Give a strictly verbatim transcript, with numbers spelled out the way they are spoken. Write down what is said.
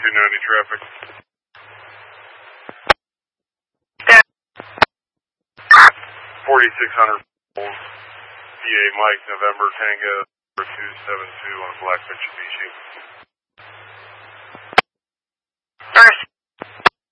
two ninety traffic. forty-six hundred P A Mike November Tango two seven two on Black Mitsubishi.